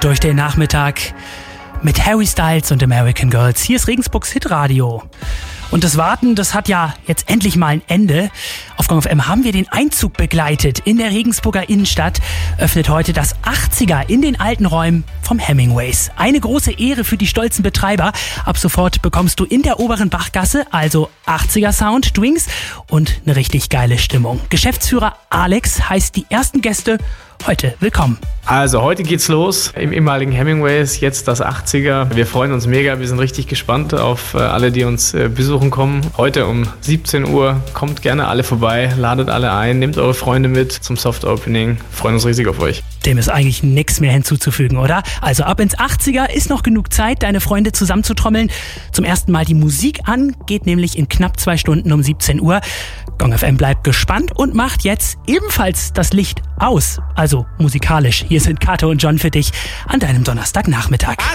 und durch den Nachmittag mit Harry Styles und American Girls. Hier ist Regensburgs Hitradio. Und das Warten, das hat ja jetzt endlich mal ein Ende. Auf Gong FM haben wir den Einzug begleitet. In der Regensburger Innenstadt öffnet heute das 80er in den alten Räumen vom Hemingways. Eine große Ehre für die stolzen Betreiber. Ab sofort bekommst du in der oberen Bachgasse also 80er Sound, Drinks und eine richtig geile Stimmung. Geschäftsführer Alex heißt die ersten Gäste heute willkommen. Also heute geht's los im ehemaligen Hemingways, jetzt das 80er. Wir freuen uns mega, wir sind richtig gespannt auf alle, die uns besuchen kommen. Heute um 17 Uhr, kommt gerne alle vorbei, ladet alle ein, nehmt eure Freunde mit zum Soft Opening. Freuen uns riesig auf euch. Dem ist eigentlich nichts mehr hinzuzufügen, oder? Also ab ins 80er ist noch genug Zeit, deine Freunde zusammenzutrommeln. Zum ersten Mal die Musik an, geht nämlich in knapp 2 Stunden um 17 Uhr. Gong FM bleibt gespannt und macht jetzt ebenfalls das Licht aus. Also musikalisch. Hier sind Kato und John für dich an deinem Donnerstagnachmittag.